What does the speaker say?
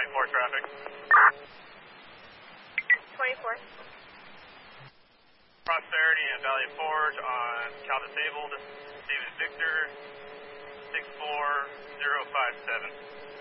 24 traffic. 24. Prosperity and Valley Forge on Cal Disabled. David Victor, 64057.